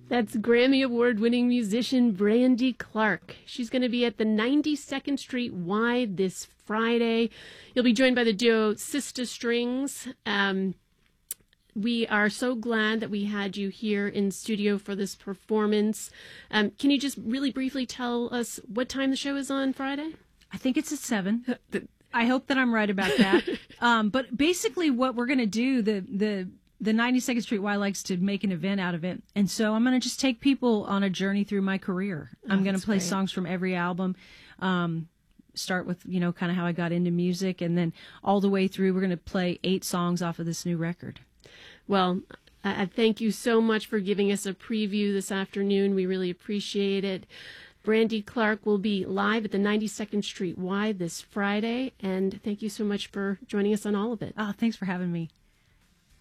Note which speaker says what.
Speaker 1: That's Grammy Award-winning musician Brandy Clark. She's going to be at the 92nd Street Y this Friday. You'll be joined by the duo Sister Strings. We are so glad that we had you here in studio for this performance. Can you just really briefly tell us what time the show is on Friday?
Speaker 2: I think it's at 7. I hope that I'm right about that. But basically what we're going to do, the 92nd Street Y likes to make an event out of it. And so I'm going to just take people on a journey through my career. I'm going to play songs from every album. Start with, kind of how I got into music. And then all the way through, we're going to play 8 songs off of this new record.
Speaker 1: Well, thank you so much for giving us a preview this afternoon. We really appreciate it. Brandy Clark will be live at the 92nd Street Y this Friday. And thank you so much for joining us on all of it.
Speaker 2: Oh, thanks for having me.